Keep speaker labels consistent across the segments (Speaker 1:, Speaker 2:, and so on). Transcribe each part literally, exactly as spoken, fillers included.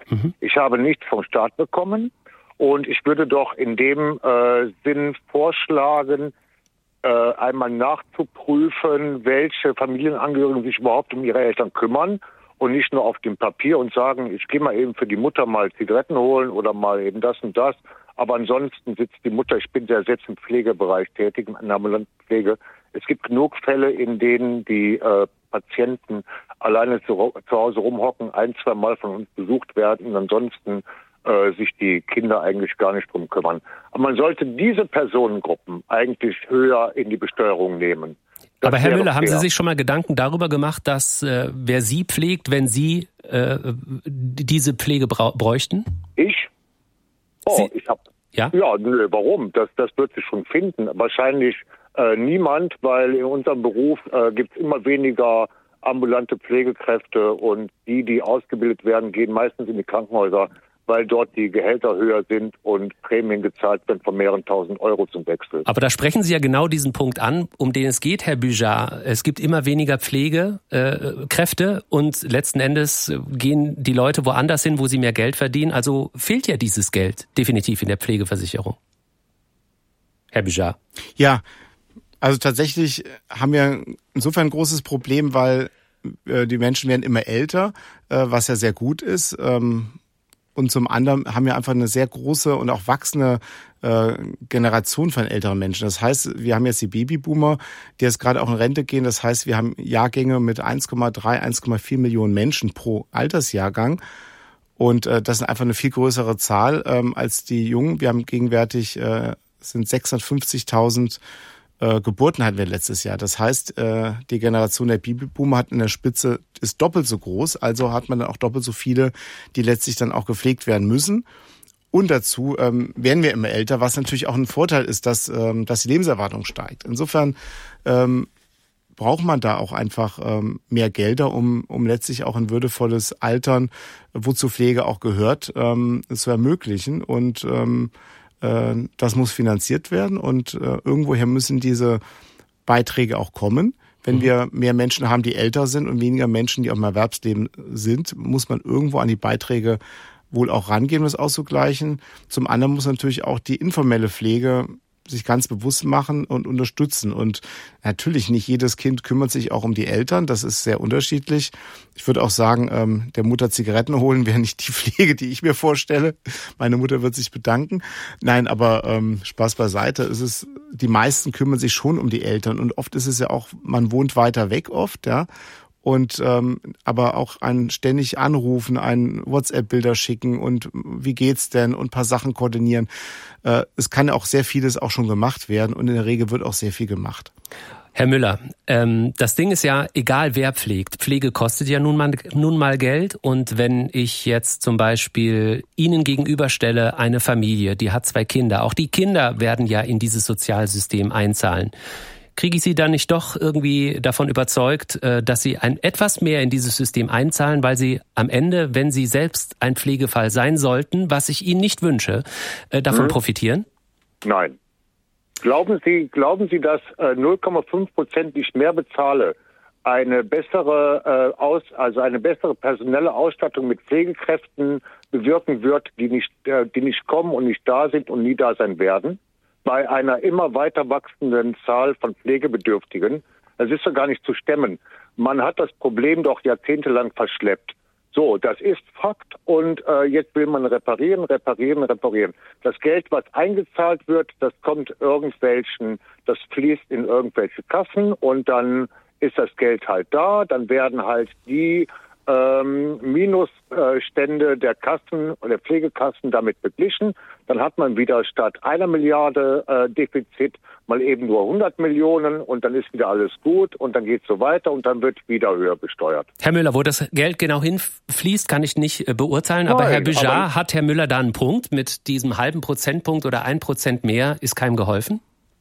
Speaker 1: Mhm.
Speaker 2: Ich habe nichts vom Staat bekommen und ich würde doch in dem äh, Sinn vorschlagen, äh, einmal nachzuprüfen, welche Familienangehörigen sich überhaupt um ihre Eltern kümmern und nicht nur auf dem Papier und sagen, ich gehe mal eben für die Mutter mal Zigaretten holen oder mal eben das und das. Aber ansonsten sitzt die Mutter, ich bin ja selbst im Pflegebereich tätig, in der ambulanten Pflege. Es gibt genug Fälle, in denen die äh, Patienten alleine zu, zu Hause rumhocken, ein, zwei Mal von uns besucht werden und ansonsten äh, sich die Kinder eigentlich gar nicht drum kümmern. Aber man sollte diese Personengruppen eigentlich höher in die Besteuerung nehmen. Das
Speaker 1: Aber Herr Müller,
Speaker 2: fair.
Speaker 1: haben Sie sich schon mal Gedanken darüber gemacht, dass äh, wer Sie pflegt, wenn Sie äh, diese Pflege bra- bräuchten?
Speaker 2: Ich? Oh,
Speaker 1: Sie,
Speaker 2: ich hab.
Speaker 1: ja?
Speaker 2: Ja, nö, warum? Das, das wird sich schon finden. Wahrscheinlich äh, niemand, weil in unserem Beruf äh, gibt es immer weniger ambulante Pflegekräfte und die, die ausgebildet werden, gehen meistens in die Krankenhäuser, weil dort die Gehälter höher sind und Prämien gezahlt werden von mehreren tausend Euro zum Wechsel.
Speaker 1: Aber da sprechen Sie ja genau diesen Punkt an, um den es geht, Herr Büjar. Es gibt immer weniger Pflegekräfte äh, und letzten Endes gehen die Leute woanders hin, wo sie mehr Geld verdienen. Also fehlt ja dieses Geld definitiv in der Pflegeversicherung. Herr Büjar.
Speaker 3: Ja, also tatsächlich haben wir insofern ein großes Problem, weil äh, die Menschen werden immer älter, äh, was ja sehr gut ist. Ähm, Und zum anderen haben wir einfach eine sehr große und auch wachsende äh, Generation von älteren Menschen. Das heißt, wir haben jetzt die Babyboomer, die jetzt gerade auch in Rente gehen. Das heißt, wir haben Jahrgänge mit eins Komma drei, eins Komma vier Millionen Menschen pro Altersjahrgang. Und äh, das ist einfach eine viel größere Zahl ähm, als die Jungen. Wir haben gegenwärtig, äh, sind sechshundertfünfzigtausend Äh, Geburten hatten wir letztes Jahr. Das heißt, äh, die Generation der Babyboomer hat in der Spitze, ist doppelt so groß, also hat man dann auch doppelt so viele, die letztlich dann auch gepflegt werden müssen. Und dazu ähm, werden wir immer älter, was natürlich auch ein Vorteil ist, dass, ähm, dass die Lebenserwartung steigt. Insofern ähm, braucht man da auch einfach ähm, mehr Gelder, um, um letztlich auch ein würdevolles Altern, wozu Pflege auch gehört, ähm, zu ermöglichen. Und ähm, das muss finanziert werden und äh, irgendwoher müssen diese Beiträge auch kommen. Wenn mhm. wir mehr Menschen haben, die älter sind und weniger Menschen, die auch im Erwerbsleben sind, muss man irgendwo an die Beiträge wohl auch rangehen, um das auszugleichen. Zum anderen muss natürlich auch die informelle Pflege sich ganz bewusst machen und unterstützen. Und natürlich nicht jedes Kind kümmert sich auch um die Eltern. Das ist sehr unterschiedlich. Ich würde auch sagen, ähm, der Mutter Zigaretten holen wäre nicht die Pflege, die ich mir vorstelle. Meine Mutter wird sich bedanken. Nein, aber ähm, Spaß beiseite. Es ist, die meisten kümmern sich schon um die Eltern. Und oft ist es ja auch, man wohnt weiter weg oft, ja. Und ähm, aber auch ein ständig anrufen, ein WhatsApp-Bilder schicken und wie geht's denn und ein paar Sachen koordinieren. Äh, es kann auch sehr vieles auch schon gemacht werden und in der Regel wird auch sehr viel gemacht.
Speaker 1: Herr Müller, ähm, das Ding ist ja, egal wer pflegt, Pflege kostet ja nun mal, nun mal Geld. Und wenn ich jetzt zum Beispiel Ihnen gegenüberstelle, eine Familie, die hat zwei Kinder, auch die Kinder werden ja in dieses Sozialsystem einzahlen. Kriege ich Sie dann nicht doch irgendwie davon überzeugt, dass Sie ein etwas mehr in dieses System einzahlen, weil Sie am Ende, wenn Sie selbst ein Pflegefall sein sollten, was ich Ihnen nicht wünsche, davon hm. profitieren?
Speaker 2: Nein. Glauben Sie, glauben Sie, dass null Komma fünf Prozent, die ich mehr bezahle, eine bessere äh, aus, also eine bessere personelle Ausstattung mit Pflegekräften bewirken wird, die nicht, äh, die nicht kommen und nicht da sind und nie da sein werden? Bei einer immer weiter wachsenden Zahl von Pflegebedürftigen. Das ist doch gar nicht zu stemmen. Man hat das Problem doch jahrzehntelang verschleppt. So, das ist Fakt und äh, jetzt will man reparieren, reparieren, reparieren. Das Geld, was eingezahlt wird, das kommt irgendwelchen, das fließt in irgendwelche Kassen und dann ist das Geld halt da. Dann werden halt die ähm, Minusstände der Kassen oder der Pflegekassen damit beglichen. Dann hat man wieder statt einer Milliarde äh, Defizit mal eben nur hundert Millionen und dann ist wieder alles gut und dann geht es so weiter und dann wird wieder höher besteuert.
Speaker 1: Herr Müller, wo das Geld genau hinfließt, kann ich nicht äh, beurteilen, aber Nein, Herr Büjar, aber hat Herr Müller da einen Punkt mit diesem halben Prozentpunkt oder ein Prozent mehr, ist keinem geholfen?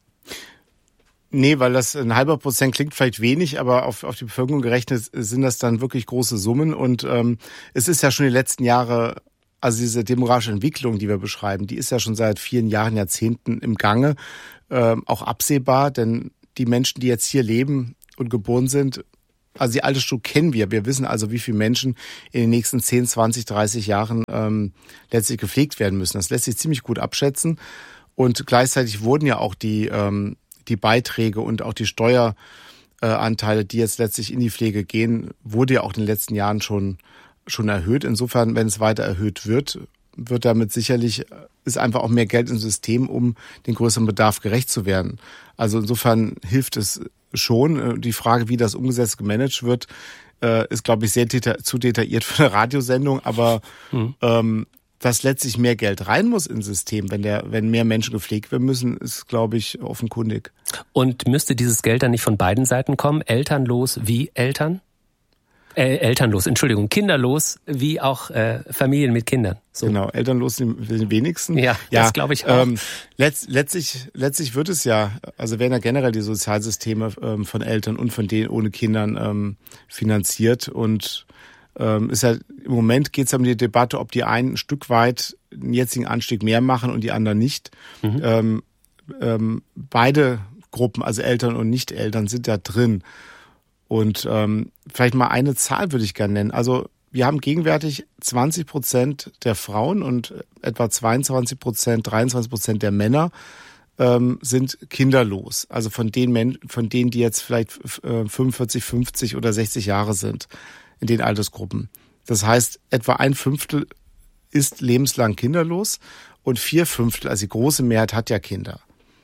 Speaker 3: Nee, weil das ein halber Prozent klingt vielleicht wenig, aber auf, auf die Bevölkerung gerechnet sind das dann wirklich große Summen. Und ähm, es ist ja schon die letzten Jahre, also diese demografische Entwicklung, die wir beschreiben, die ist ja schon seit vielen Jahren, Jahrzehnten im Gange, ähm, auch absehbar. Denn die Menschen, die jetzt hier leben und geboren sind, also die Altersstruktur kennen wir. Wir wissen also, wie viele Menschen in den nächsten zehn, zwanzig, dreißig Jahren ähm, letztlich gepflegt werden müssen. Das lässt sich ziemlich gut abschätzen. Und gleichzeitig wurden ja auch die, ähm, die Beiträge und auch die Steueranteile, die jetzt letztlich in die Pflege gehen, wurde ja auch in den letzten Jahren schon, schon erhöht. Insofern, wenn es weiter erhöht wird, wird damit sicherlich, ist einfach auch mehr Geld im System, um den größeren Bedarf gerecht zu werden. Also insofern hilft es schon. Die Frage, wie das umgesetzt gemanagt wird, ist, glaube ich, sehr deta- zu detailliert für eine Radiosendung, aber mhm. ähm, dass letztlich mehr Geld rein muss ins System, wenn der, wenn mehr Menschen gepflegt werden müssen, ist, glaube ich, offenkundig.
Speaker 1: Und müsste dieses Geld dann nicht von beiden Seiten kommen? Elternlos wie Eltern? Äh, elternlos, Entschuldigung, kinderlos wie auch äh, Familien mit Kindern. So.
Speaker 3: Genau, elternlos sind die wenigsten.
Speaker 1: Ja, ja, das glaube ich auch.
Speaker 3: Ähm, letzt, letztlich, letztlich wird es ja, also werden ja generell die Sozialsysteme ähm, von Eltern und von denen ohne Kindern ähm, finanziert. Und ähm, ist ja, im Moment geht es ja um die Debatte, ob die einen ein Stück weit einen jetzigen Anstieg mehr machen und die anderen nicht. Mhm. Ähm, ähm, beide Gruppen, also Eltern und Nicht-Eltern, sind da drin. Und ähm, vielleicht mal eine Zahl würde ich gerne nennen. Also wir haben gegenwärtig zwanzig Prozent der Frauen und etwa zweiundzwanzig Prozent, dreiundzwanzig Prozent der Männer ähm, sind kinderlos. Also von den Men- von denen, die jetzt vielleicht äh, fünfundvierzig, fünfzig oder sechzig Jahre sind in den Altersgruppen. Das heißt, etwa ein Fünftel ist lebenslang kinderlos und vier Fünftel, also die große Mehrheit, hat ja Kinder.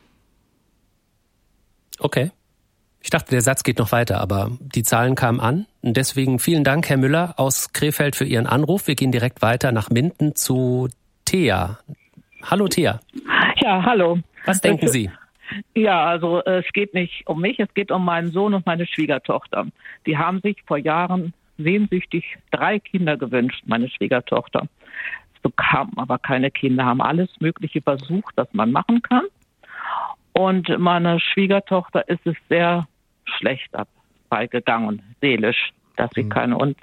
Speaker 1: Okay. Ich dachte, der Satz geht noch weiter, aber die Zahlen kamen an. Und deswegen vielen Dank, Herr Müller aus Krefeld, für Ihren Anruf. Wir gehen direkt weiter nach Minden zu Thea. Hallo, Thea.
Speaker 4: Ja, hallo.
Speaker 1: Was denken Sie?
Speaker 4: Ja, also es geht nicht um mich, es geht um meinen Sohn und meine Schwiegertochter. Die haben sich vor Jahren sehnsüchtig drei Kinder gewünscht, meine Schwiegertochter. Es bekamen aber keine Kinder, haben alles Mögliche versucht, was man machen kann. Und meiner Schwiegertochter ist es sehr schlecht dabei gegangen, seelisch, dass sie mhm. keine und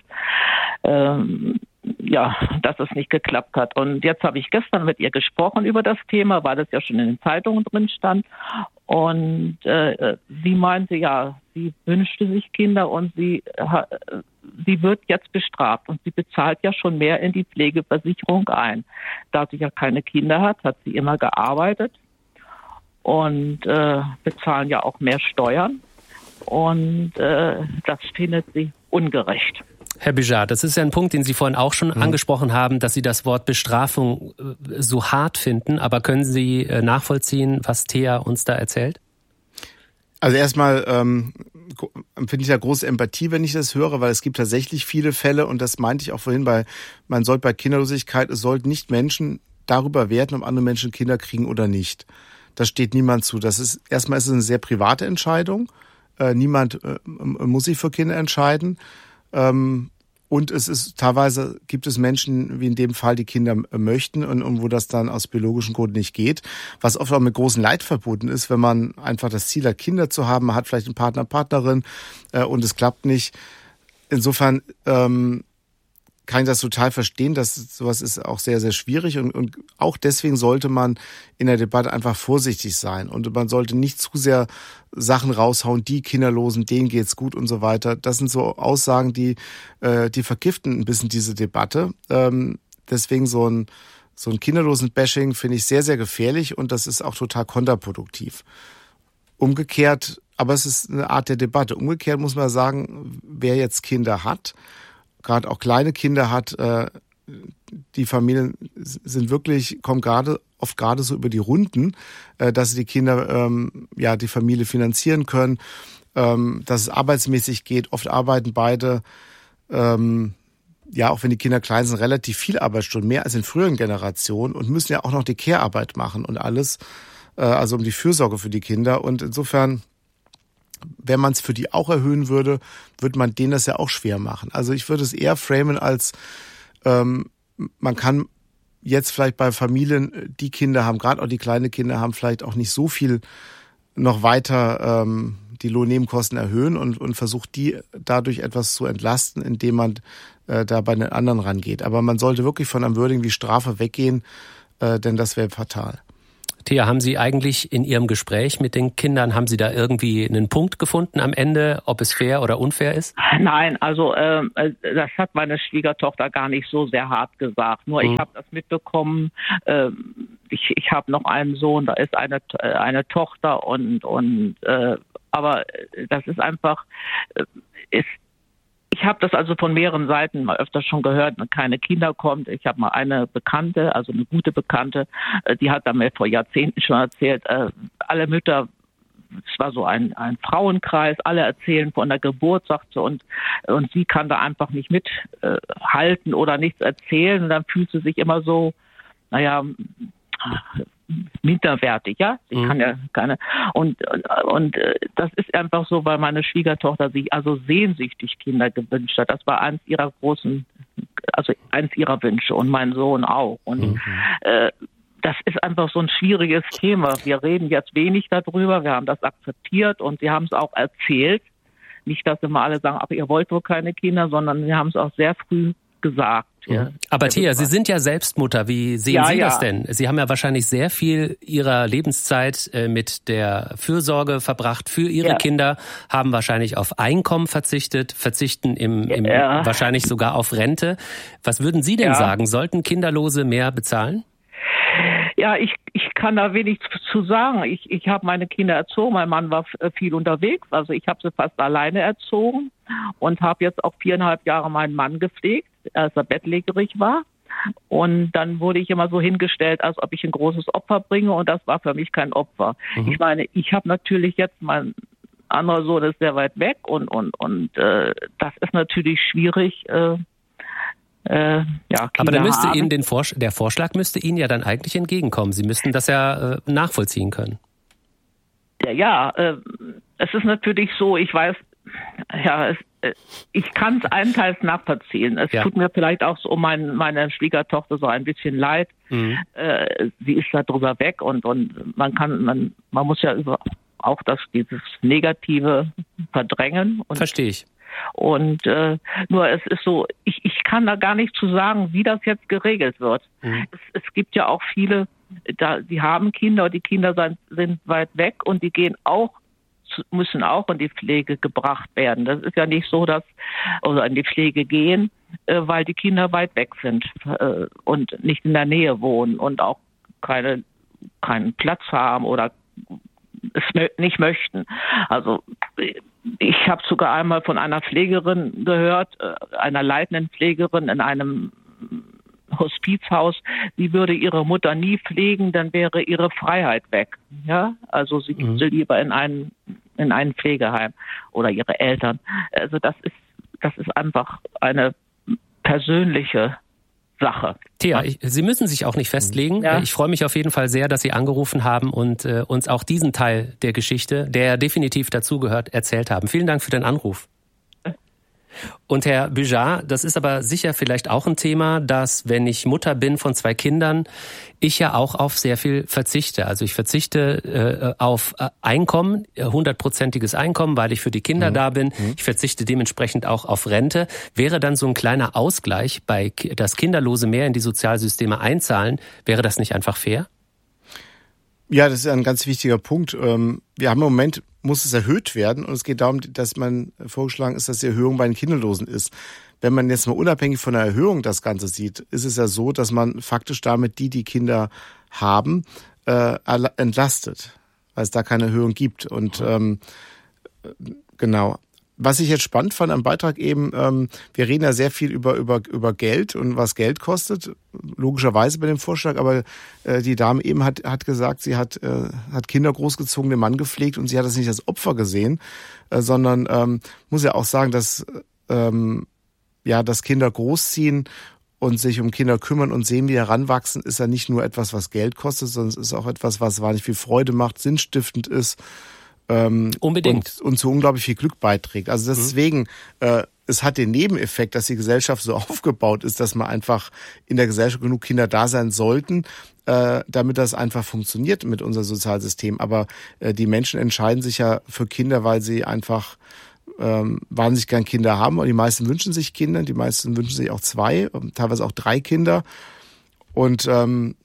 Speaker 4: ähm, ja, dass es nicht geklappt hat. Und jetzt habe ich gestern mit ihr gesprochen über das Thema, weil das ja schon in den Zeitungen drin stand. Und äh, sie meinte, ja, sie wünschte sich Kinder und sie, äh, sie wird jetzt bestraft. Und sie bezahlt ja schon mehr in die Pflegeversicherung ein. Da sie ja keine Kinder hat, hat sie immer gearbeitet und äh, bezahlen ja auch mehr Steuern. Und äh, das findet sie ungerecht.
Speaker 1: Herr Béjar, das ist ja ein Punkt, den Sie vorhin auch schon mhm. angesprochen haben, dass Sie das Wort Bestrafung äh, so hart finden. Aber können Sie äh, nachvollziehen, was Thea uns da erzählt?
Speaker 3: Also erstmal ähm, finde ich ja große Empathie, wenn ich das höre, weil es gibt tatsächlich viele Fälle, und das meinte ich auch vorhin, bei man sollte bei Kinderlosigkeit, es sollten nicht Menschen darüber werten, ob andere Menschen Kinder kriegen oder nicht. Das steht niemand zu. Das ist erstmal ist es eine sehr private Entscheidung. Äh, niemand äh, muss sich für Kinder entscheiden. Ähm, und es ist teilweise gibt es Menschen, wie in dem Fall, die Kinder möchten und, und wo das dann aus biologischen Gründen nicht geht, was oft auch mit großem Leid verbunden ist, wenn man einfach das Ziel hat, Kinder zu haben, man hat vielleicht einen Partner, Partnerin äh, und es klappt nicht. Insofern ähm, kann ich das total verstehen, dass sowas ist auch sehr, sehr schwierig und, und auch deswegen sollte man in der Debatte einfach vorsichtig sein und man sollte nicht zu sehr Sachen raushauen, die Kinderlosen, denen geht's gut und so weiter. Das sind so Aussagen, die äh, die vergiften ein bisschen diese Debatte. Ähm, deswegen so ein so ein Kinderlosen-Bashing finde ich sehr, sehr gefährlich und das ist auch total kontraproduktiv. Umgekehrt, aber es ist eine Art der Debatte. Umgekehrt muss man sagen, wer jetzt Kinder hat, gerade auch kleine Kinder hat, äh, die Familien sind wirklich, kommen gerade oft gerade so über die Runden, äh, dass sie die Kinder, ähm, ja, die Familie finanzieren können, ähm, dass es arbeitsmäßig geht. Oft arbeiten beide, ähm, ja, auch wenn die Kinder klein sind, relativ viel Arbeitsstunden, mehr als in früheren Generationen und müssen ja auch noch die Care-Arbeit machen und alles, äh, also um die Fürsorge für die Kinder. Und insofern, wenn man es für die auch erhöhen würde, würde man denen das ja auch schwer machen. Also ich würde es eher framen als, ähm, man kann jetzt vielleicht bei Familien, die Kinder haben, gerade auch die kleine Kinder haben, vielleicht auch nicht so viel noch weiter ähm, die Lohnnebenkosten erhöhen und, und versucht, die dadurch etwas zu entlasten, indem man äh, da bei den anderen rangeht. Aber man sollte wirklich von einem Wording wie Strafe weggehen, äh, denn das wäre fatal.
Speaker 1: Thea, haben Sie eigentlich in Ihrem Gespräch mit den Kindern, haben Sie da irgendwie einen Punkt gefunden am Ende, ob es fair oder unfair ist?
Speaker 4: Nein, also äh, das hat meine Schwiegertochter gar nicht so sehr hart gesagt. Nur mhm. ich habe das mitbekommen. Äh, ich ich habe noch einen Sohn, da ist eine eine Tochter und und äh, aber das ist einfach äh, ist Ich habe das also von mehreren Seiten mal öfter schon gehört, wenn keine Kinder kommt. Ich habe mal eine Bekannte, also eine gute Bekannte, die hat mir vor Jahrzehnten schon erzählt, alle Mütter, es war so ein, ein Frauenkreis, alle erzählen von der Geburt, sagt sie, und, und sie kann da einfach nicht mithalten oder nichts erzählen. Und dann fühlt sie sich immer so, naja, minderwertig, ja. Ich kann ja keine. Und, und das ist einfach so, weil meine Schwiegertochter sich also sehnsüchtig Kinder gewünscht hat. Das war eins ihrer großen, also eins ihrer Wünsche und mein Sohn auch. Und mhm. äh, das ist einfach so ein schwieriges Thema. Wir reden jetzt wenig darüber. Wir haben das akzeptiert und sie haben es auch erzählt. Nicht, dass immer alle sagen, aber ihr wollt wohl keine Kinder, sondern wir haben es auch sehr früh gesagt. Ja.
Speaker 1: Aber Thea, Sie sind ja selbst Mutter. Wie sehen
Speaker 4: ja,
Speaker 1: Sie
Speaker 4: ja.
Speaker 1: das denn? Sie haben ja wahrscheinlich sehr viel Ihrer Lebenszeit mit der Fürsorge verbracht für Ihre ja. Kinder, haben wahrscheinlich auf Einkommen verzichtet, verzichten im, im
Speaker 4: ja.
Speaker 1: wahrscheinlich sogar auf Rente. Was würden Sie denn
Speaker 4: ja.
Speaker 1: sagen? Sollten Kinderlose mehr bezahlen?
Speaker 4: Ja, ich ich kann da wenig zu sagen. Ich ich habe meine Kinder erzogen. Mein Mann war viel unterwegs, also ich habe sie fast alleine erzogen und habe jetzt auch viereinhalb Jahre meinen Mann gepflegt, als er bettlägerig war. Und dann wurde ich immer so hingestellt, als ob ich ein großes Opfer bringe, und das war für mich kein Opfer. Mhm. Ich meine, ich habe natürlich jetzt, mein anderer Sohn ist sehr weit weg und und und äh, das ist natürlich schwierig. Äh, Äh, ja,
Speaker 1: aber dann müsste
Speaker 4: haben.
Speaker 1: Ihnen den Vorsch- der Vorschlag müsste Ihnen ja dann eigentlich entgegenkommen. Sie müssten das ja äh, nachvollziehen können.
Speaker 4: Ja, ja äh, es ist natürlich so, ich weiß, ja, es, äh, ich kann es einteils nachvollziehen. Es ja. tut mir vielleicht auch so um mein, meine Schwiegertochter so ein bisschen leid. Mhm. Äh, sie ist da drüber weg und, und man kann, man, man muss ja über auch das, dieses Negative verdrängen. Und
Speaker 1: verstehe ich.
Speaker 4: Und äh, nur es ist so, ich, ich kann da gar nicht zu sagen, wie das jetzt geregelt wird. Mhm. Es, es gibt ja auch viele, da die haben Kinder, die Kinder sind, sind weit weg und die gehen auch, müssen auch in die Pflege gebracht werden. Das ist ja nicht so, dass oder in die Pflege gehen, äh, weil die Kinder weit weg sind äh, und nicht in der Nähe wohnen und auch keine keinen Platz haben oder es nicht möchten. Also ich habe sogar einmal von einer Pflegerin gehört, einer leitenden Pflegerin in einem Hospizhaus, sie würde ihre Mutter nie pflegen, dann wäre ihre Freiheit weg. Ja, also sie mhm. lieber in ein in ein Pflegeheim oder ihre Eltern. Also das ist das ist einfach eine persönliche Sache.
Speaker 1: Thea, ich, Sie müssen sich auch nicht festlegen. Ja. Ich freue mich auf jeden Fall sehr, dass Sie angerufen haben und äh, uns auch diesen Teil der Geschichte, der definitiv dazugehört, erzählt haben. Vielen Dank für den Anruf. Und Herr Büjar, das ist aber sicher vielleicht auch ein Thema, dass, wenn ich Mutter bin von zwei Kindern, ich ja auch auf sehr viel verzichte. Also ich verzichte äh, auf Einkommen, hundertprozentiges Einkommen, weil ich für die Kinder mhm. da bin. Mhm. Ich verzichte dementsprechend auch auf Rente. Wäre dann so ein kleiner Ausgleich, bei dass Kinderlose mehr in die Sozialsysteme einzahlen, wäre das nicht einfach fair?
Speaker 3: Ja, das ist ein ganz wichtiger Punkt. Wir haben im Moment, muss es erhöht werden, und es geht darum, dass man vorgeschlagen ist, dass die Erhöhung bei den Kinderlosen ist. Wenn man jetzt mal unabhängig von der Erhöhung das Ganze sieht, ist es ja so, dass man faktisch damit die, die Kinder haben, äh, entlastet, weil es da keine Erhöhung gibt. Und ähm, genau. Was ich jetzt spannend fand am Beitrag eben, ähm, wir reden ja sehr viel über über über Geld und was Geld kostet, logischerweise bei dem Vorschlag, aber äh, die Dame eben hat hat gesagt, sie hat äh, hat Kinder großgezogen, den Mann gepflegt, und sie hat das nicht als Opfer gesehen, äh, sondern ähm, muss ja auch sagen, dass ähm, ja das Kinder großziehen und sich um Kinder kümmern und sehen, wie heranwachsen, ist ja nicht nur etwas, was Geld kostet, sondern es ist auch etwas, was wahnsinnig viel Freude macht, sinnstiftend ist. Ähm,
Speaker 1: Unbedingt.
Speaker 3: Und, und zu unglaublich viel Glück beiträgt. Also deswegen, mhm. äh, es hat den Nebeneffekt, dass die Gesellschaft so aufgebaut ist, dass man einfach in der Gesellschaft genug Kinder da sein sollten, äh, damit das einfach funktioniert mit unserem Sozialsystem. Aber äh, die Menschen entscheiden sich ja für Kinder, weil sie einfach ähm, wahnsinnig gern Kinder haben. Und die meisten wünschen sich Kinder, die meisten wünschen sich auch zwei, teilweise auch drei Kinder. Und ähm,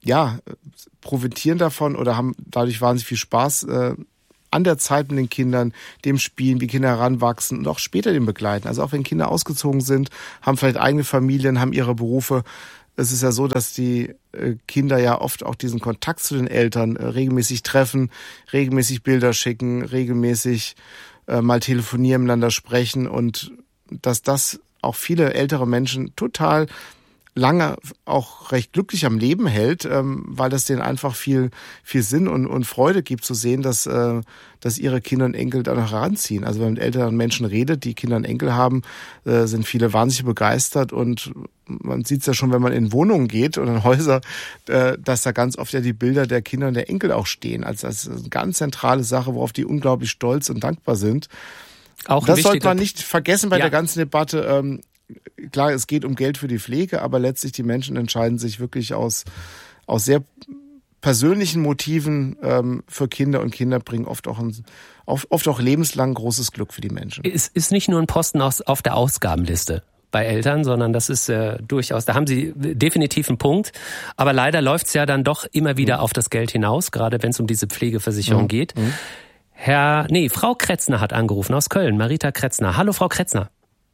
Speaker 3: ja, profitieren davon oder haben dadurch wahnsinnig viel Spaß äh, an der Zeit mit den Kindern, dem Spielen, wie Kinder heranwachsen und auch später den begleiten. Also auch wenn Kinder ausgezogen sind, haben vielleicht eigene Familien, haben ihre Berufe. Es ist ja so, dass die äh, Kinder ja oft auch diesen Kontakt zu den Eltern äh, regelmäßig treffen, regelmäßig Bilder schicken, regelmäßig äh, mal telefonieren, miteinander sprechen und dass das auch viele ältere Menschen total lange auch recht glücklich am Leben hält, ähm, weil das denen einfach viel viel Sinn und, und Freude gibt zu sehen, dass äh, dass ihre Kinder und Enkel da noch heranziehen. Also wenn man mit älteren Menschen redet, die Kinder und Enkel haben, äh, sind viele wahnsinnig begeistert und man sieht es ja schon, wenn man in Wohnungen geht oder in Häuser, äh, dass da ganz oft ja die Bilder der Kinder und der Enkel auch stehen. Also das ist eine ganz zentrale Sache, worauf die unglaublich stolz und dankbar sind. Auch das sollte man nicht vergessen bei ja. der ganzen Debatte. Ähm, Klar, es geht um Geld für die Pflege, aber letztlich die Menschen entscheiden sich wirklich aus, aus sehr persönlichen Motiven ähm, für Kinder und Kinder bringen oft auch, ein, oft auch lebenslang großes Glück für die Menschen.
Speaker 1: Es ist nicht nur ein Posten aus, auf der Ausgabenliste bei Eltern, sondern das ist äh, durchaus, da haben Sie definitiv einen Punkt. Aber leider läuft es ja dann doch immer wieder mhm. auf das Geld hinaus, gerade wenn es um diese Pflegeversicherung mhm. geht. Mhm. Herr, nee, Frau Kretzner hat angerufen aus Köln, Marita Kretzner. Hallo, Frau Kretzner.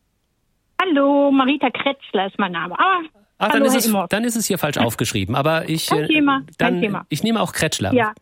Speaker 5: Hallo, Marita Kretzler ist mein Name. Aber
Speaker 1: Ach,
Speaker 5: hallo,
Speaker 1: dann, ist
Speaker 5: Herr
Speaker 1: es, dann ist es hier falsch aufgeschrieben. Aber ich,
Speaker 5: kein Thema,
Speaker 1: dann,
Speaker 5: kein Thema.
Speaker 1: Ich nehme auch Kretschler.
Speaker 5: Ja.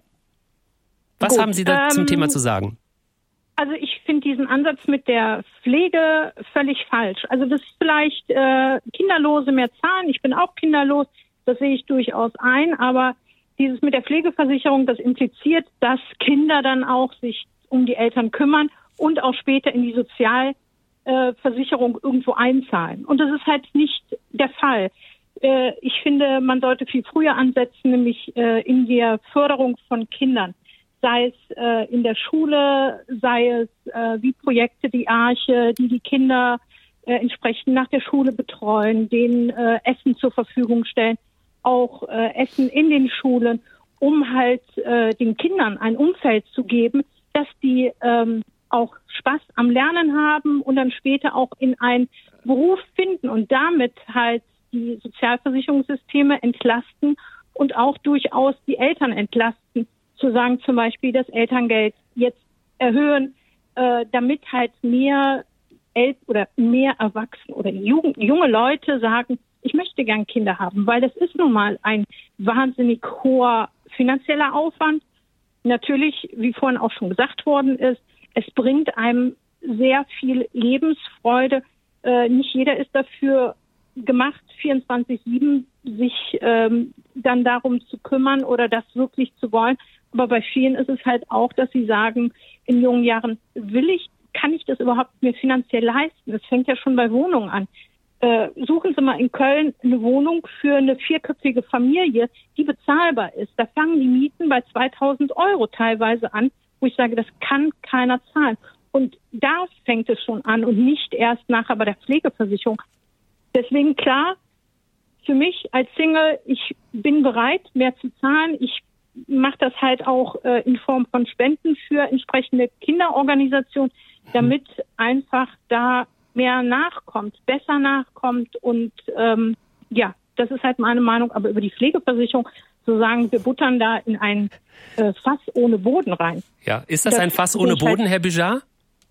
Speaker 1: Was
Speaker 5: Gut,
Speaker 1: haben Sie da ähm, zum Thema zu sagen?
Speaker 5: Also ich finde diesen Ansatz mit der Pflege völlig falsch. Also das ist vielleicht äh, Kinderlose mehr zahlen. Ich bin auch kinderlos, das sehe ich durchaus ein. Aber dieses mit der Pflegeversicherung, das impliziert, dass Kinder dann auch sich um die Eltern kümmern und auch später in die Sozial Versicherung irgendwo einzahlen. Und das ist halt nicht der Fall. Ich finde, man sollte viel früher ansetzen, nämlich in der Förderung von Kindern. Sei es in der Schule, sei es wie Projekte, die Arche, die die Kinder entsprechend nach der Schule betreuen, denen Essen zur Verfügung stellen, auch Essen in den Schulen, um halt den Kindern ein Umfeld zu geben, dass die auch Spaß am Lernen haben und dann später auch in einen Beruf finden und damit halt die Sozialversicherungssysteme entlasten und auch durchaus die Eltern entlasten, zu sagen zum Beispiel das Elterngeld jetzt erhöhen, äh, damit halt mehr El- oder mehr Erwachsene oder Jugend- junge Leute sagen, ich möchte gern Kinder haben, weil das ist nun mal ein wahnsinnig hoher finanzieller Aufwand. Natürlich, wie vorhin auch schon gesagt worden ist, es bringt einem sehr viel Lebensfreude. Äh, nicht jeder ist dafür gemacht, vierundzwanzig sieben sich ähm, dann darum zu kümmern oder das wirklich zu wollen. Aber bei vielen ist es halt auch, dass sie sagen, in jungen Jahren will ich, kann ich das überhaupt mir finanziell leisten? Das fängt ja schon bei Wohnungen an. Äh, suchen Sie mal in Köln eine Wohnung für eine vierköpfige Familie, die bezahlbar ist. Da fangen die Mieten bei zweitausend Euro teilweise an, wo ich sage, das kann keiner zahlen. Und da fängt es schon an und nicht erst nachher bei der Pflegeversicherung. Deswegen klar, für mich als Single, ich bin bereit, mehr zu zahlen. Ich mache das halt auch äh, in Form von Spenden für entsprechende Kinderorganisationen, damit einfach da mehr nachkommt, besser nachkommt. Und ähm, ja, das ist halt meine Meinung. Aber über die Pflegeversicherung zu sagen, wir buttern da in ein äh, Fass ohne Boden rein.
Speaker 1: Ja, ist das, das ein Fass ohne Boden, halt Herr Büjar?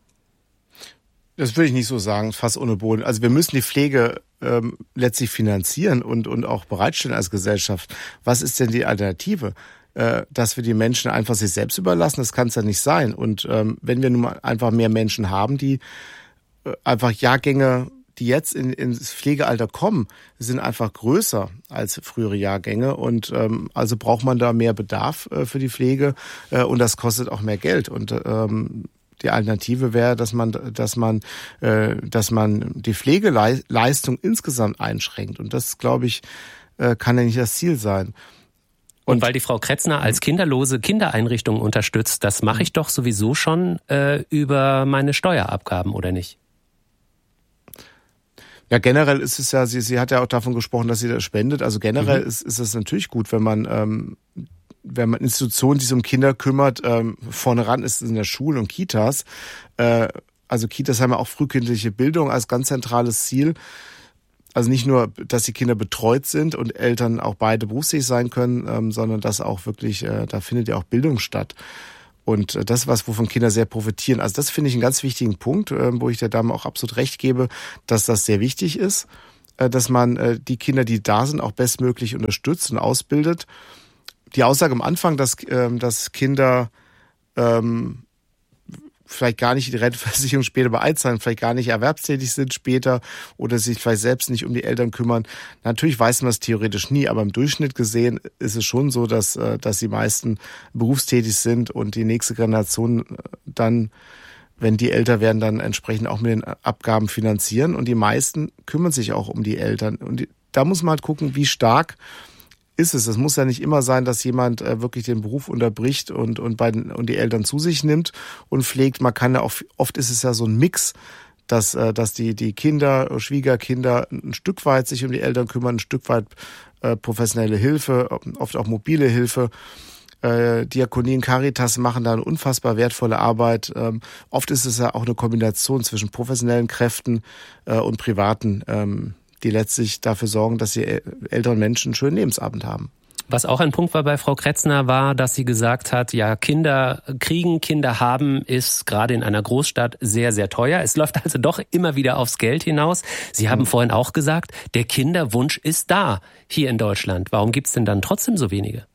Speaker 3: Das würde ich nicht so sagen, Fass ohne Boden. Also wir müssen die Pflege ähm, letztlich finanzieren und, und auch bereitstellen als Gesellschaft. Was ist denn die Alternative? Äh, dass wir die Menschen einfach sich selbst überlassen, das kann es ja nicht sein. Und ähm, wenn wir nun mal einfach mehr Menschen haben, die äh, einfach Jahrgänge, die jetzt in, ins Pflegealter kommen, sind einfach größer als frühere Jahrgänge und ähm, also braucht man da mehr Bedarf äh, für die Pflege äh, und das kostet auch mehr Geld und ähm, die Alternative wäre, dass man, dass man, äh, dass man die Pflegeleistung insgesamt einschränkt und das, glaube ich, äh, kann ja nicht das Ziel sein.
Speaker 1: Und, und weil die Frau Kretzner als kinderlose Kindereinrichtungen unterstützt, das mache ich doch sowieso schon äh, über meine Steuerabgaben, oder nicht?
Speaker 3: Ja, generell ist es ja, sie, sie hat ja auch davon gesprochen, dass sie das spendet. Also generell mhm. ist, ist es natürlich gut, wenn man, ähm, wenn man Institutionen, die sich um Kinder kümmert, ähm, vorne ran ist in der Schule und Kitas. Äh, also Kitas haben ja auch frühkindliche Bildung als ganz zentrales Ziel. Also nicht nur, dass die Kinder betreut sind und Eltern auch beide berufstätig sein können, ähm, sondern dass auch wirklich, äh, da findet ja auch Bildung statt. Und äh, das ist was, wovon Kinder sehr profitieren. Also das finde ich einen ganz wichtigen Punkt, äh, wo ich der Dame auch absolut recht gebe, dass das sehr wichtig ist, äh, dass man äh, die Kinder, die da sind, auch bestmöglich unterstützt und ausbildet. Die Aussage am Anfang, dass, äh, dass Kinder ähm, vielleicht gar nicht die Rentenversicherung später beeinzahlen, vielleicht gar nicht erwerbstätig sind später oder sich vielleicht selbst nicht um die Eltern kümmern. Natürlich weiß man das theoretisch nie, aber im Durchschnitt gesehen ist es schon so, dass, dass die meisten berufstätig sind und die nächste Generation dann, wenn die älter werden, dann entsprechend auch mit den Abgaben finanzieren und die meisten kümmern sich auch um die Eltern. Und die, da muss man halt gucken, wie stark ist es. Es muss ja nicht immer sein, dass jemand äh, wirklich den Beruf unterbricht und und bei den, und die Eltern zu sich nimmt und pflegt. Man kann ja auch, oft ist es ja so ein Mix, dass äh, dass die die Kinder, Schwiegerkinder ein Stück weit sich um die Eltern kümmern, ein Stück weit äh, professionelle Hilfe, oft auch mobile Hilfe. Äh, Diakonie und Caritas machen da eine unfassbar wertvolle Arbeit. Ähm, oft ist es ja auch eine Kombination zwischen professionellen Kräften äh, und privaten, ähm, die letztlich dafür sorgen, dass die älteren Menschen einen schönen Lebensabend haben.
Speaker 1: Was auch ein Punkt war bei Frau Kretzner, war, dass sie gesagt hat, ja, Kinder kriegen, Kinder haben ist gerade in einer Großstadt sehr, sehr teuer. Es läuft also doch immer wieder aufs Geld hinaus. Sie haben mhm. vorhin auch gesagt, der Kinderwunsch ist da hier in Deutschland. Warum gibt's denn dann trotzdem so wenige?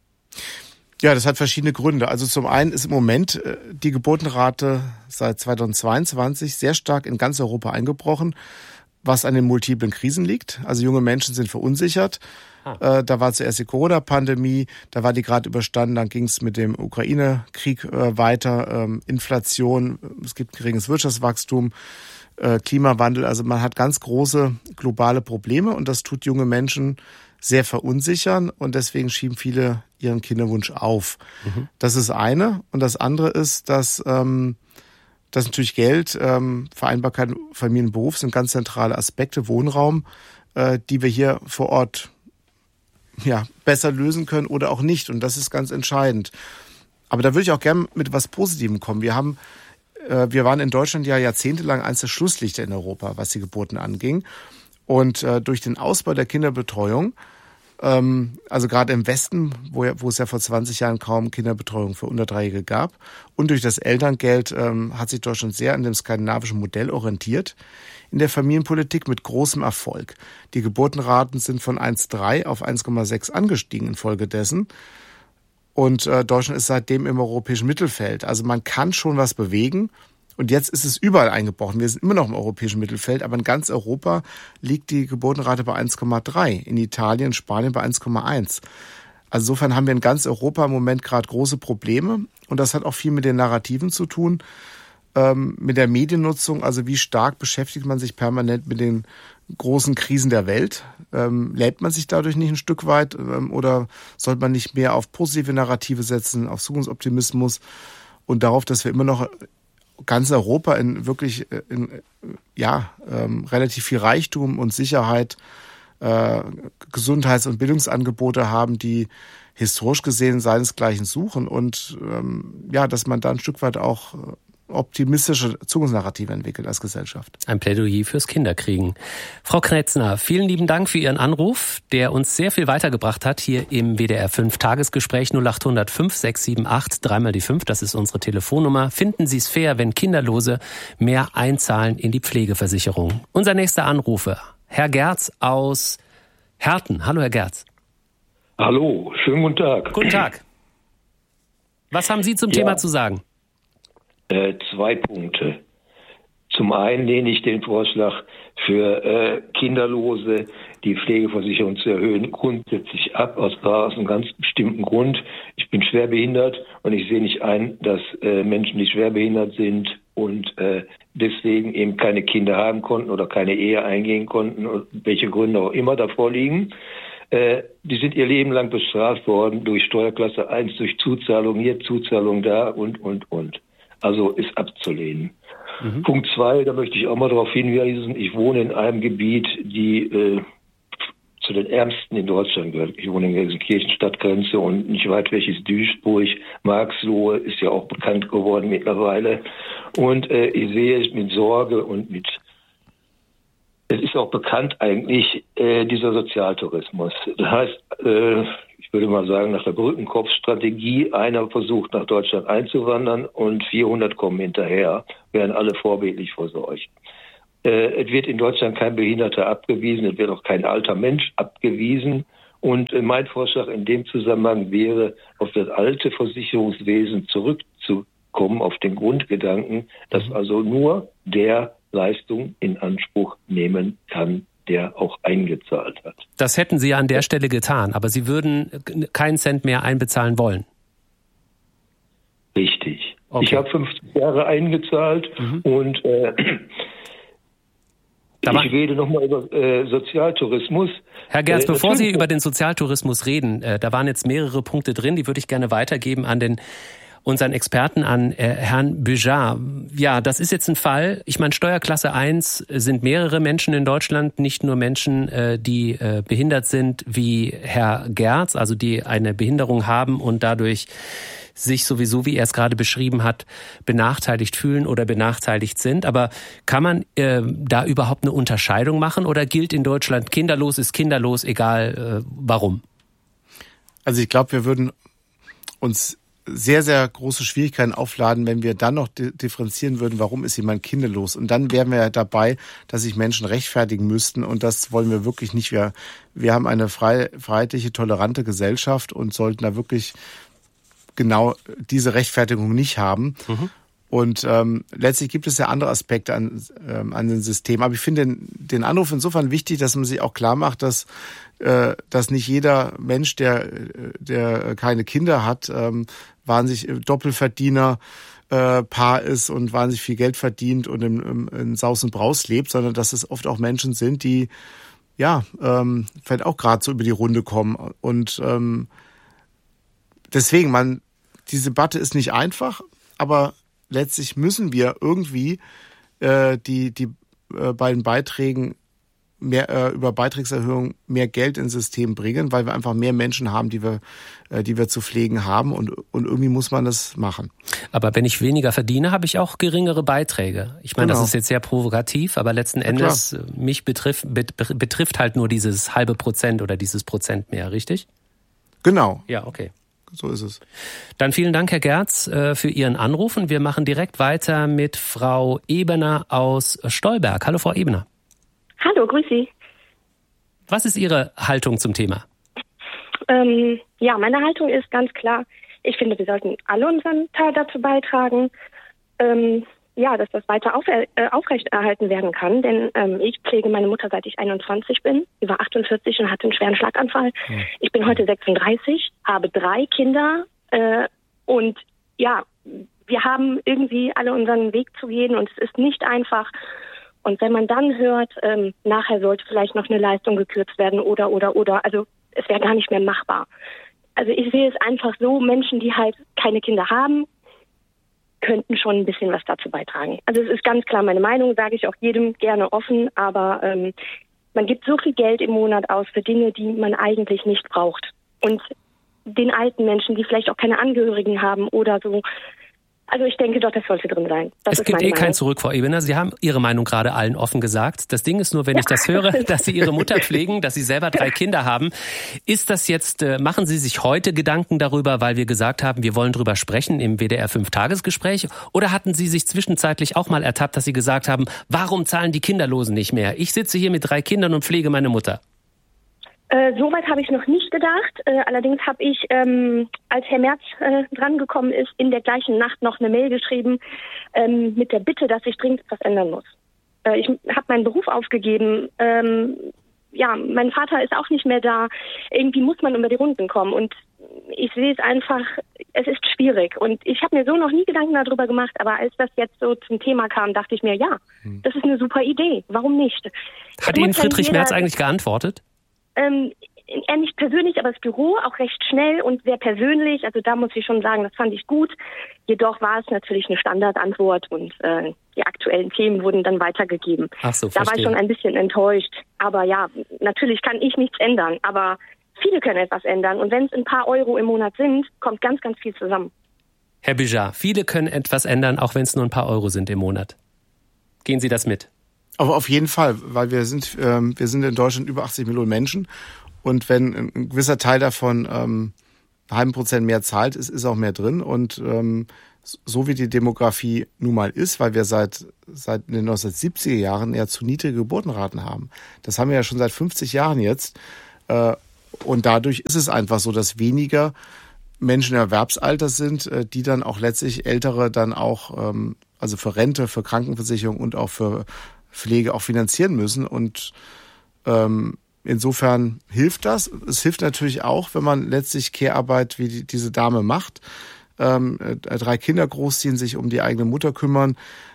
Speaker 3: Ja, das hat verschiedene Gründe. Also zum einen ist im Moment die Geburtenrate seit zweitausendzweiundzwanzig sehr stark in ganz Europa eingebrochen, was an den multiplen Krisen liegt. Also junge Menschen sind verunsichert. Ah. Äh, da war zuerst die Corona-Pandemie, da war die gerade überstanden, dann ging es mit dem Ukraine-Krieg äh, weiter, ähm, Inflation, es gibt geringes Wirtschaftswachstum, äh, Klimawandel. Also man hat ganz große globale Probleme und das tut junge Menschen sehr verunsichern und deswegen schieben viele ihren Kinderwunsch auf. Mhm. Das ist eine. Und das andere ist, dass ähm, Das ist natürlich Geld, ähm, Vereinbarkeit Familie und Beruf sind ganz zentrale Aspekte, Wohnraum, äh, die wir hier vor Ort ja besser lösen können oder auch nicht. Und das ist ganz entscheidend. Aber da würde ich auch gerne mit was Positivem kommen. Wir haben, äh, wir waren in Deutschland ja jahrzehntelang eines der Schlusslichter in Europa, was die Geburten anging. Und äh, durch den Ausbau der Kinderbetreuung, ähm, also gerade im Westen, wo, ja, wo es ja vor zwanzig Jahren kaum Kinderbetreuung für Unterdreijährige gab, und durch das Elterngeld ähm, hat sich Deutschland sehr an dem skandinavischen Modell orientiert in der Familienpolitik mit großem Erfolg. Die Geburtenraten sind von eins Komma drei auf eins Komma sechs angestiegen infolgedessen. Und äh, Deutschland ist seitdem im europäischen Mittelfeld. Also man kann schon was bewegen. Und jetzt ist es überall eingebrochen. Wir sind immer noch im europäischen Mittelfeld, aber in ganz Europa liegt die Geburtenrate bei eins Komma drei. In Italien, Spanien bei eins Komma eins. Also insofern haben wir in ganz Europa im Moment gerade große Probleme. Und das hat auch viel mit den Narrativen zu tun, ähm, mit der Mediennutzung. Also wie stark beschäftigt man sich permanent mit den großen Krisen der Welt? Ähm, lädt man sich dadurch nicht ein Stück weit? Ähm, oder sollte man nicht mehr auf positive Narrative setzen, auf Zukunftsoptimismus und darauf, dass wir immer noch ganz Europa in wirklich in, ja ähm, relativ viel Reichtum und Sicherheit, äh, Gesundheits- und Bildungsangebote haben, die historisch gesehen seinesgleichen suchen und ähm, ja, dass man da ein Stück weit auch optimistische Zukunftsnarrative entwickelt als Gesellschaft.
Speaker 1: Ein Plädoyer fürs Kinderkriegen. Frau Kretzner, vielen lieben Dank für Ihren Anruf, der uns sehr viel weitergebracht hat hier im W D R fünf Tagesgespräch. null acht hundert fünf sechs sieben acht, dreimal die fünf, das ist unsere Telefonnummer. Finden Sie es fair, wenn Kinderlose mehr einzahlen in die Pflegeversicherung? Unser nächster Anrufer, Herr Gerz aus Herten. Hallo, Herr Gerz.
Speaker 6: Hallo, schönen guten Tag.
Speaker 1: Guten Tag. Was haben Sie zum ja. Thema zu sagen?
Speaker 6: Äh, zwei Punkte. Zum einen lehne ich den Vorschlag für äh, Kinderlose die Pflegeversicherung zu erhöhen grundsätzlich ab, aus, aus einem ganz bestimmten Grund. Ich bin schwerbehindert und ich sehe nicht ein, dass äh, Menschen, die schwerbehindert sind und äh, deswegen eben keine Kinder haben konnten oder keine Ehe eingehen konnten, welche Gründe auch immer davor liegen, äh, die sind ihr Leben lang bestraft worden durch Steuerklasse eins, durch Zuzahlung hier, Zuzahlung da und, und, und. Also ist abzulehnen. Mhm. Punkt zwei, da möchte ich auch mal darauf hinweisen, ich wohne in einem Gebiet, die äh, zu den ärmsten in Deutschland gehört. Ich wohne in der Gelsenkirchen Stadtgrenze und nicht weit weg ist Duisburg. Marxlohe ist ja auch bekannt geworden mittlerweile. Und äh, ich sehe mit Sorge und mit es ist auch bekannt eigentlich, äh, dieser Sozialtourismus. Das heißt, äh, ich würde mal sagen, nach der Brückenkopfstrategie, einer versucht nach Deutschland einzuwandern und vierhundert kommen hinterher, werden alle vorbildlich versorgt. Äh, es wird in Deutschland kein Behinderter abgewiesen, es wird auch kein alter Mensch abgewiesen. Und äh, mein Vorschlag in dem Zusammenhang wäre, auf das alte Versicherungswesen zurückzukommen, auf den Grundgedanken, dass also nur der Leistung in Anspruch nehmen kann, der auch eingezahlt hat.
Speaker 1: Das hätten Sie ja an der Stelle getan, aber Sie würden keinen Cent mehr einbezahlen wollen.
Speaker 6: Richtig.
Speaker 1: Okay.
Speaker 6: Ich habe fünfzig Jahre eingezahlt mhm. und äh, ich rede nochmal über äh, Sozialtourismus.
Speaker 1: Herr Gerz, äh, bevor Sie
Speaker 6: über
Speaker 1: den Sozialtourismus reden, äh, da waren jetzt mehrere Punkte drin, die würde ich gerne weitergeben an den unseren Experten, an äh, Herrn Büjar. Ja, das ist jetzt ein Fall. Ich meine, Steuerklasse eins sind mehrere Menschen in Deutschland, nicht nur Menschen, äh, die äh, behindert sind wie Herr Gerz, also die eine Behinderung haben und dadurch sich sowieso, wie er es gerade beschrieben hat, benachteiligt fühlen oder benachteiligt sind. Aber kann man äh, da überhaupt eine Unterscheidung machen oder gilt in Deutschland, kinderlos ist kinderlos, egal äh, warum?
Speaker 3: Also ich glaube, wir würden uns sehr, sehr große Schwierigkeiten aufladen, wenn wir dann noch differenzieren würden, warum ist jemand kinderlos. Und dann wären wir ja dabei, dass sich Menschen rechtfertigen müssten. Und das wollen wir wirklich nicht. Wir, wir haben eine frei, freiheitliche, tolerante Gesellschaft und sollten da wirklich genau diese Rechtfertigung nicht haben. Mhm. Und ähm, letztlich gibt es ja andere Aspekte an, ähm, an dem System. Aber ich finde den, den Anruf insofern wichtig, dass man sich auch klar macht, dass äh, dass nicht jeder Mensch, der der keine Kinder hat, ähm, wahnsinnig Doppelverdiener äh, Paar ist und wahnsinnig viel Geld verdient und im, im, in Saus und Braus lebt, sondern dass es oft auch Menschen sind, die ja ähm, vielleicht auch gerade so über die Runde kommen. Und ähm, deswegen, man diese Debatte ist nicht einfach, aber letztlich müssen wir irgendwie äh, die die äh, bei den Beiträgen mehr äh, über Beitragserhöhung mehr Geld ins System bringen, weil wir einfach mehr Menschen haben, die wir äh, die wir zu pflegen haben und und irgendwie muss man das machen.
Speaker 1: Aber wenn ich weniger verdiene, habe ich auch geringere Beiträge. Ich meine,
Speaker 3: genau.
Speaker 1: Das ist jetzt sehr provokativ, aber letzten Endes ja, mich betrifft bet, betrifft halt nur dieses halbe Prozent oder dieses Prozent mehr, richtig?
Speaker 3: Genau.
Speaker 1: Ja, okay.
Speaker 3: So ist es.
Speaker 1: Dann vielen Dank, Herr Gerz, für Ihren Anruf und wir machen direkt weiter mit Frau Ebener aus Stolberg. Hallo, Frau Ebener.
Speaker 7: Hallo, grüß Sie.
Speaker 1: Was ist Ihre Haltung zum Thema?
Speaker 7: Ähm, ja, meine Haltung ist ganz klar, ich finde, wir sollten alle unseren Teil dazu beitragen, ähm, ja, dass das weiter auf, äh, aufrechterhalten werden kann. Denn ähm, ich pflege meine Mutter, seit ich einundzwanzig bin. Sie war achtundvierzig und hatte einen schweren Schlaganfall. Hm. Ich bin heute sechsunddreißig, habe drei Kinder äh, und ja, wir haben irgendwie alle unseren Weg zu gehen und es ist nicht einfach. Und wenn man dann hört, ähm, nachher sollte vielleicht noch eine Leistung gekürzt werden oder, oder, oder, also es wäre gar nicht mehr machbar. Also ich sehe es einfach so, Menschen, die halt keine Kinder haben, könnten schon ein bisschen was dazu beitragen. Also es ist ganz klar meine Meinung, sage ich auch jedem gerne offen, aber ähm, man gibt so viel Geld im Monat aus für Dinge, die man eigentlich nicht braucht. Und den alten Menschen, die vielleicht auch keine Angehörigen haben oder so, also ich denke doch, das sollte drin sein. Das
Speaker 1: es
Speaker 7: ist
Speaker 1: gibt
Speaker 7: meine
Speaker 1: eh kein
Speaker 7: Meinung.
Speaker 1: Zurück, Frau Ebener. Sie haben Ihre Meinung gerade allen offen gesagt. Das Ding ist nur, wenn
Speaker 7: ja.
Speaker 1: ich das höre, dass Sie Ihre Mutter pflegen, dass Sie selber drei Kinder haben. Ist das jetzt, äh, machen Sie sich heute Gedanken darüber, weil wir gesagt haben, wir wollen drüber sprechen im W D R fünf Tagesgespräch? Oder hatten Sie sich zwischenzeitlich auch mal ertappt, dass Sie gesagt haben, warum zahlen die Kinderlosen nicht mehr? Ich sitze hier mit drei Kindern und pflege meine Mutter.
Speaker 7: Äh, Soweit habe ich noch nicht gedacht. Äh, allerdings habe ich, ähm, als Herr Merz äh, drangekommen ist, in der gleichen Nacht noch eine Mail geschrieben ähm, mit der Bitte, dass sich dringend was ändern muss. Äh, ich habe meinen Beruf aufgegeben. Ähm, ja, mein Vater ist auch nicht mehr da. Irgendwie muss man über die Runden kommen. Und ich sehe es einfach, es ist schwierig. Und ich habe mir so noch nie Gedanken darüber gemacht. Aber als das jetzt so zum Thema kam, dachte ich mir, ja, das ist eine super Idee. Warum nicht?
Speaker 1: Hat Ihnen Friedrich Merz eigentlich geantwortet?
Speaker 7: Ähm, er nicht persönlich, aber das Büro auch recht schnell und sehr persönlich. Also da muss ich schon sagen, das fand ich gut. Jedoch war es natürlich eine Standardantwort und äh, die aktuellen Themen wurden dann weitergegeben.
Speaker 1: Ach so,
Speaker 7: da war ich schon ein bisschen enttäuscht. Aber ja, natürlich kann ich nichts ändern. Aber viele können etwas ändern. Und wenn es ein paar Euro im Monat sind, kommt ganz, ganz viel zusammen.
Speaker 1: Herr Büjar, viele können etwas ändern, auch wenn es nur ein paar Euro sind im Monat. Gehen Sie das mit?
Speaker 3: Aber auf jeden Fall, weil wir sind, ähm, wir sind in Deutschland über achtzig Millionen Menschen und wenn ein gewisser Teil davon ähm, einen halben Prozent mehr zahlt, ist, ist auch mehr drin und ähm, so wie die Demografie nun mal ist, weil wir seit seit den neunzehnhundertsiebziger Jahren eher zu niedrige Geburtenraten haben. Das haben wir ja schon seit fünfzig Jahren jetzt. Äh, und dadurch ist es einfach so, dass weniger Menschen im Erwerbsalter sind, äh, die dann auch letztlich Ältere dann auch, ähm, also für Rente, für Krankenversicherung und auch für Pflege auch finanzieren müssen. Und ähm, insofern hilft das. Es hilft natürlich auch, wenn man letztlich Care-Arbeit wie die, diese Dame macht, Ähm, drei Kinder großziehen, sich um die eigene Mutter kümmern.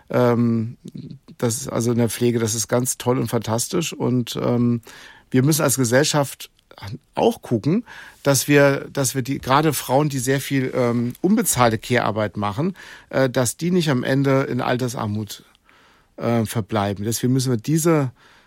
Speaker 3: Ähm, das ist also in der Pflege, das ist ganz toll und fantastisch. Und ähm, wir müssen als Gesellschaft auch gucken, dass wir, dass wir die gerade Frauen, die sehr viel ähm, unbezahlte Care-Arbeit machen, äh, dass die nicht am Ende in Altersarmut äh, verbleiben. Deswegen müssen wir diese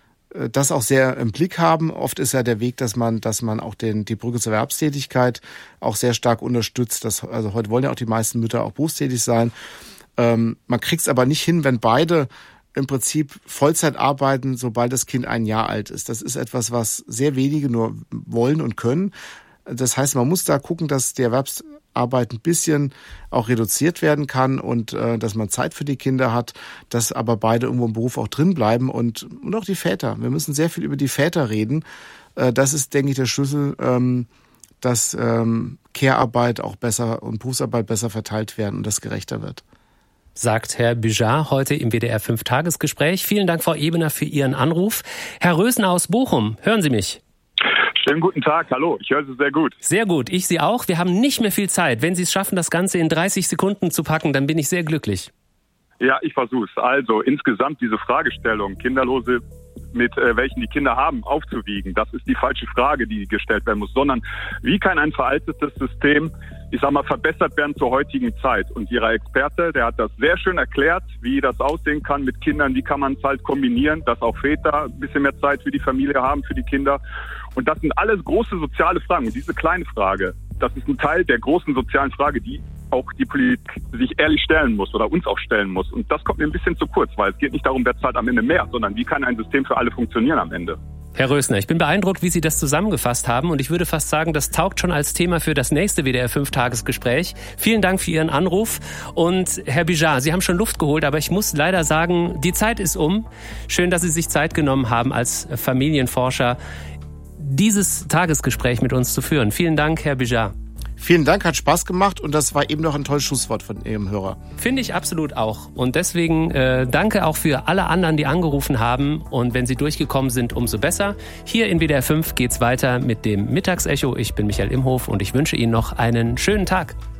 Speaker 3: das auch sehr im Blick haben. Oft ist ja der Weg, dass man, dass man auch den, die Brücke zur Erwerbstätigkeit auch sehr stark unterstützt. Das, also heute wollen ja auch die meisten Mütter auch berufstätig sein. Ähm, man kriegt es aber nicht hin, wenn beide im Prinzip Vollzeit arbeiten, sobald das Kind ein Jahr alt ist. Das ist etwas, was sehr wenige nur wollen und können. Das heißt, man muss da gucken, dass die Erwerbsarbeit ein bisschen auch reduziert werden kann und äh, dass man Zeit für die Kinder hat, dass aber beide irgendwo im Beruf auch drin bleiben und, und auch die Väter. Wir müssen sehr viel über die Väter reden. Äh, das ist, denke ich, der Schlüssel, ähm, dass ähm, Care-Arbeit auch besser und Berufsarbeit besser verteilt werden und das gerechter wird.
Speaker 1: Sagt Herr Büjar heute im W D R fünf Tagesgespräch. Vielen Dank, Frau Ebener, für Ihren Anruf. Herr Rösner aus Bochum, hören Sie mich?
Speaker 8: Schönen guten Tag, hallo, ich höre Sie sehr gut.
Speaker 1: Sehr gut, ich Sie auch. Wir haben nicht mehr viel Zeit. Wenn Sie es schaffen, das Ganze in dreißig Sekunden zu packen, dann bin ich sehr glücklich.
Speaker 8: Ja, ich versuche es. Also insgesamt diese Fragestellung, Kinderlose mit äh, welchen die Kinder haben, aufzuwiegen, das ist die falsche Frage, die gestellt werden muss, sondern wie kann ein veraltetes System, ich sag mal, verbessert werden zur heutigen Zeit? Und Ihrer Experte, der hat das sehr schön erklärt, wie das aussehen kann mit Kindern, wie kann man es halt kombinieren, dass auch Väter ein bisschen mehr Zeit für die Familie haben, für die Kinder. Und das sind alles große soziale Fragen. Und diese kleine Frage, das ist ein Teil der großen sozialen Frage, die auch die Politik sich ehrlich stellen muss oder uns auch stellen muss. Und das kommt mir ein bisschen zu kurz, weil es geht nicht darum, wer zahlt am Ende mehr, sondern wie kann ein System für alle funktionieren am Ende.
Speaker 1: Herr Rösner, ich bin beeindruckt, wie Sie das zusammengefasst haben und ich würde fast sagen, das taugt schon als Thema für das nächste W D R fünf Tagesgespräch. Vielen Dank für Ihren Anruf und Herr Büjar, Sie haben schon Luft geholt, aber ich muss leider sagen, die Zeit ist um. Schön, dass Sie sich Zeit genommen haben, als Familienforscher dieses Tagesgespräch mit uns zu führen. Vielen Dank, Herr Büjar.
Speaker 3: Vielen Dank, hat Spaß gemacht und das war eben noch ein tolles Schlusswort von Ihrem Hörer.
Speaker 1: Finde ich absolut auch. Und deswegen äh, danke auch für alle anderen, die angerufen haben. Und wenn Sie durchgekommen sind, umso besser. Hier in W D R fünf geht's weiter mit dem Mittagsecho. Ich bin Michael Imhof und ich wünsche Ihnen noch einen schönen Tag.